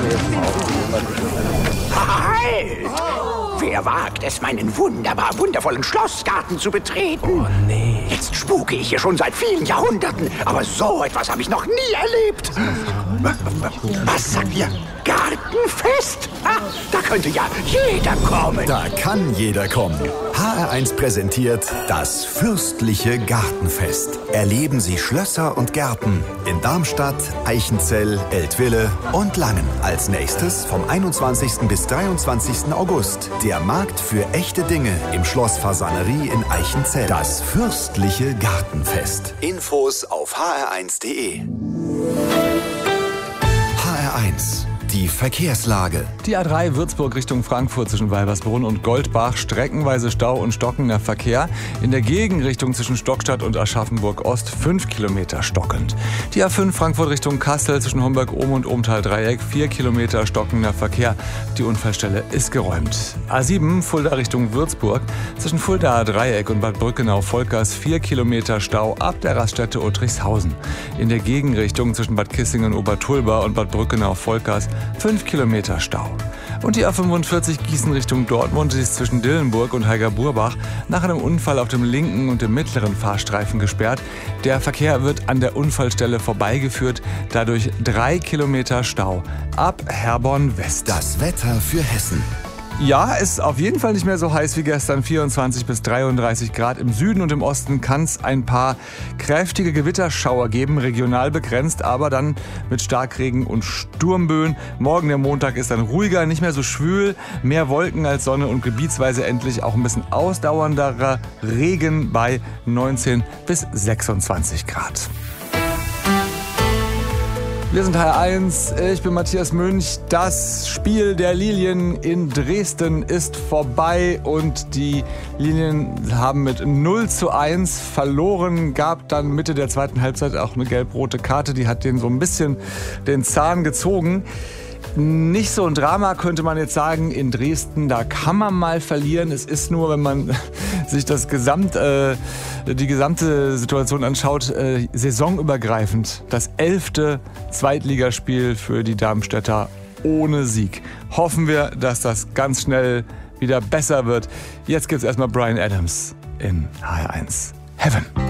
Halt! Wer wagt es, meinen wundervollen Schlossgarten zu betreten? Oh nee. Jetzt spuke ich hier schon seit vielen Jahrhunderten, aber so etwas habe ich noch nie erlebt. Was sagt ihr? Gartenfest? Da könnte ja jeder kommen. Da kann jeder kommen. HR1 präsentiert das fürstliche Gartenfest. Erleben Sie Schlösser und Gärten in Darmstadt, Eichenzell, Eltville und Langen. Als nächstes vom 21. bis 23. August der Markt für echte Dinge im Schloss Fasanerie in Eichenzell. Das fürstliche Gartenfest. Infos auf hr1.de. HR1. Die Verkehrslage. Die A3 Würzburg Richtung Frankfurt zwischen Weibersbrunn und Goldbach, streckenweise Stau und stockender Verkehr. In der Gegenrichtung zwischen Stockstadt und Aschaffenburg Ost 5 Kilometer stockend. Die A5 Frankfurt Richtung Kassel zwischen Homberg-Ohm und Ohmtal-Dreieck 4 Kilometer stockender Verkehr. Die Unfallstelle ist geräumt. A7 Fulda Richtung Würzburg zwischen Fuldaer Dreieck und Bad Brückenau-Volkers 4 Kilometer Stau ab der Raststätte Uttrichshausen. In der Gegenrichtung zwischen Bad Kissingen-Obertulba und Bad Brückenau-Volkers 5 Kilometer Stau. Und die A45 Gießen Richtung Dortmund ist zwischen Dillenburg und Heigerburbach nach einem Unfall auf dem linken und dem mittleren Fahrstreifen gesperrt. Der Verkehr wird an der Unfallstelle vorbeigeführt, dadurch 3 Kilometer Stau ab Herborn West. Das Wetter für Hessen. Ja, ist auf jeden Fall nicht mehr so heiß wie gestern, 24 bis 33 Grad. Im Süden und im Osten kann es ein paar kräftige Gewitterschauer geben, regional begrenzt, aber dann mit Starkregen und Sturmböen. Morgen, der Montag, ist dann ruhiger, nicht mehr so schwül, mehr Wolken als Sonne und gebietsweise endlich auch ein bisschen ausdauernderer Regen bei 19 bis 26 Grad. Wir sind HR1, ich bin Matthias Münch. Das Spiel der Lilien in Dresden ist vorbei und die Lilien haben mit 0:1 verloren. Gab dann Mitte der zweiten Halbzeit auch eine gelb-rote Karte, die hat denen so ein bisschen den Zahn gezogen. Nicht so ein Drama, könnte man jetzt sagen, in Dresden, da kann man mal verlieren. Es ist nur, wenn man sich die gesamte Situation anschaut, saisonübergreifend das 11. Zweitligaspiel für die Darmstädter ohne Sieg. Hoffen wir, dass das ganz schnell wieder besser wird. Jetzt gibt's erstmal Bryan Adams in HR1 Heaven.